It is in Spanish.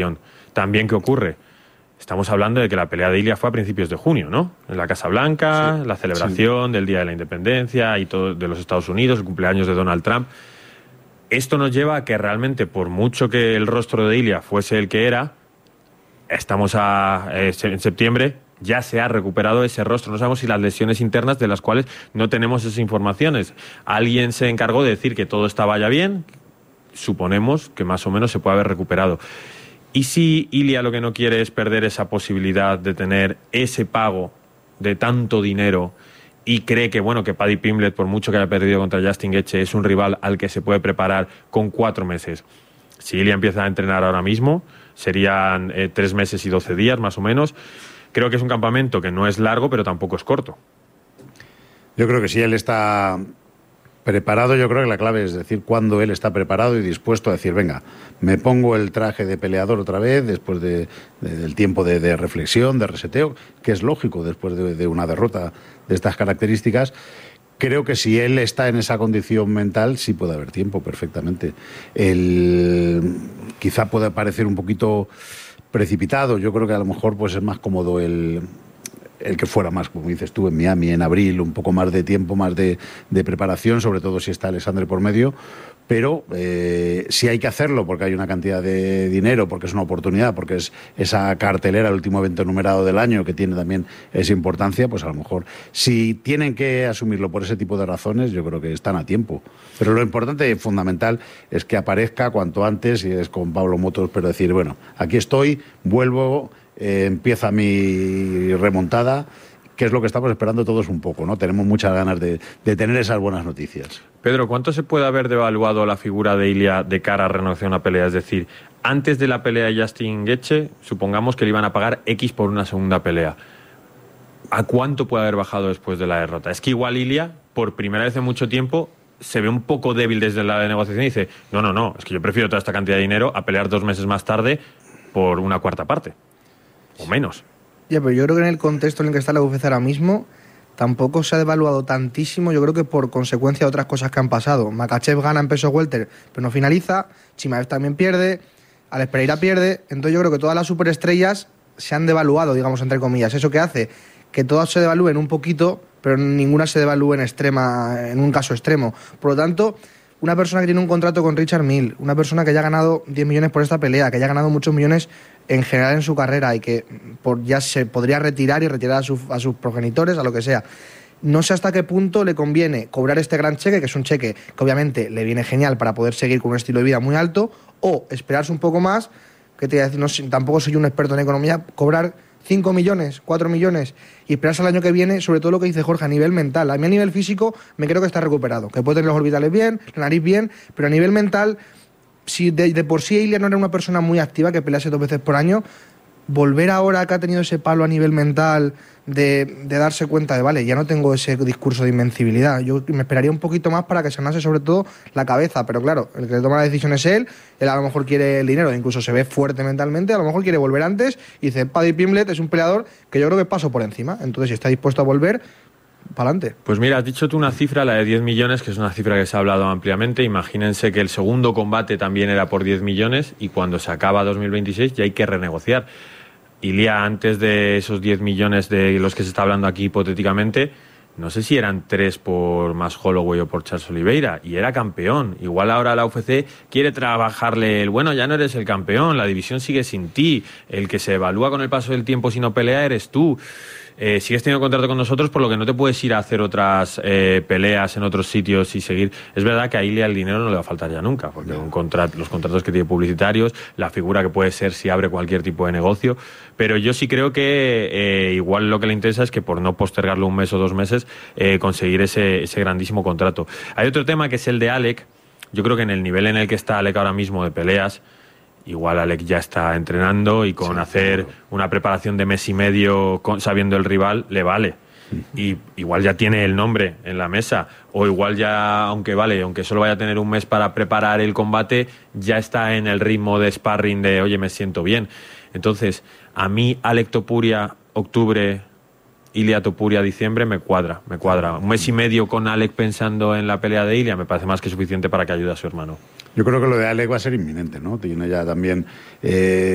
También, ¿qué ocurre? Estamos hablando de que la pelea de Ilia fue a principios de junio, ¿no? En la Casa Blanca, sí, la celebración del Día de la Independencia y todo de los Estados Unidos, el cumpleaños de Donald Trump. Esto nos lleva a que realmente, por mucho que el rostro de Ilia fuese el que era, estamos en septiembre, ya se ha recuperado ese rostro. No sabemos si las lesiones internas, de las cuales no tenemos esas informaciones. Alguien se encargó de decir que todo estaba ya bien, suponemos que más o menos se puede haber recuperado. ¿Y si Ilia lo que no quiere es perder esa posibilidad de tener ese pago de tanto dinero y cree que, bueno, que Paddy Pimblett, por mucho que haya perdido contra Justin Gaethje, es un rival al que se puede preparar con 4 meses? Si Ilia empieza a entrenar ahora mismo, serían 3 meses y 12 días, más o menos. Creo que es un campamento que no es largo, pero tampoco es corto. Yo creo que si él está preparado, yo creo que la clave es decir cuándo él está preparado y dispuesto a decir, venga, me pongo el traje de peleador otra vez después del tiempo de reflexión, de reseteo, que es lógico después de una derrota de estas características. Creo que si él está en esa condición mental, sí puede haber tiempo perfectamente. Quizá pueda parecer un poquito precipitado. Yo creo que a lo mejor pues es más cómodo el que fuera más, como dices tú, en Miami, en abril, un poco más de tiempo, más de preparación, sobre todo si está Alexandre por medio, pero si hay que hacerlo porque hay una cantidad de dinero, porque es una oportunidad, porque es esa cartelera, el último evento numerado del año, que tiene también esa importancia, pues a lo mejor, si tienen que asumirlo por ese tipo de razones, yo creo que están a tiempo. Pero lo importante y fundamental es que aparezca cuanto antes, y es con Pablo Motos, pero decir, bueno, aquí estoy, vuelvo, empieza mi remontada, que es lo que estamos esperando todos un poco, ¿no? Tenemos muchas ganas de tener esas buenas noticias. Pedro, ¿cuánto se puede haber devaluado la figura de Ilia de cara a renegociar una pelea? Es decir, antes de la pelea de Justin Gaethje, supongamos que le iban a pagar X por una segunda pelea. ¿A cuánto puede haber bajado después de la derrota? Es que igual Ilia, por primera vez en mucho tiempo, se ve un poco débil desde la negociación y dice, no, es que yo prefiero toda esta cantidad de dinero a pelear 2 meses más tarde por una cuarta parte. O menos. Ya, pero yo creo que en el contexto en el que está la UFC ahora mismo tampoco se ha devaluado tantísimo, yo creo que por consecuencia de otras cosas que han pasado. Makhachev gana en peso welter, pero no finaliza, Chimaev también pierde, Alex Pereira pierde, entonces yo creo que todas las superestrellas se han devaluado, digamos, entre comillas. Eso que hace que todas se devalúen un poquito, pero ninguna se devalúe en un caso extremo. Por lo tanto, una persona que tiene un contrato con Richard Mille, una persona que ya ha ganado 10 millones por esta pelea, que ya ha ganado muchos millones en general en su carrera y que ya se podría retirar y retirar a sus progenitores, a lo que sea. No sé hasta qué punto le conviene cobrar este gran cheque, que es un cheque que obviamente le viene genial para poder seguir con un estilo de vida muy alto, o esperarse un poco más, que te voy a decir, no, tampoco soy un experto en economía, cobrar 5 millones, 4 millones y esperarse al año que viene, sobre todo lo que dice Jorge, a nivel mental. A mí a nivel físico me creo que está recuperado, que puede tener los orbitales bien, la nariz bien, pero a nivel mental, si de por sí Ilia no era una persona muy activa que pelease 2 veces por año, volver ahora que ha tenido ese palo a nivel mental de darse cuenta de, vale, ya no tengo ese discurso de invencibilidad. Yo me esperaría un poquito más para que sanase sobre todo la cabeza, pero claro, el que toma la decisión es él a lo mejor quiere el dinero, incluso se ve fuerte mentalmente, a lo mejor quiere volver antes y dice, Paddy Pimblett es un peleador que yo creo que paso por encima, entonces si está dispuesto a volver, para adelante. Pues mira, has dicho tú una cifra, la de 10 millones, que es una cifra que se ha hablado ampliamente. Imagínense que el segundo combate también era por 10 millones y cuando se acaba 2026 ya hay que renegociar. Ilia, antes de esos 10 millones de los que se está hablando aquí hipotéticamente, no sé si eran 3 por Max Holloway o por Charles Oliveira, y era campeón. Igual ahora la UFC quiere trabajarle bueno, ya no eres el campeón, la división sigue sin ti, el que se evalúa con el paso del tiempo si no pelea eres tú. Sigues teniendo contrato con nosotros, por lo que no te puedes ir a hacer otras peleas en otros sitios y seguir. Es verdad que a Ilia el dinero no le va a faltar ya nunca, porque los contratos que tiene publicitarios, la figura que puede ser si abre cualquier tipo de negocio, pero yo sí creo que igual lo que le interesa es que por no postergarlo 1 mes o 2 meses, conseguir ese grandísimo contrato. Hay otro tema que es el de Alec. Yo creo que en el nivel en el que está Alec ahora mismo de peleas, igual Alec ya está entrenando y con hacer una preparación de mes y medio sabiendo el rival le vale. Y igual ya tiene el nombre en la mesa, o igual ya, aunque solo vaya a tener 1 mes para preparar el combate, ya está en el ritmo de sparring de, oye, me siento bien. Entonces, a mí Alec Topuria, octubre, Ilia Topuria, diciembre, me cuadra. 1 mes y medio con Alec pensando en la pelea de Ilia me parece más que suficiente para que ayude a su hermano. Yo creo que lo de Alec va a ser inminente, ¿no? Tiene ya también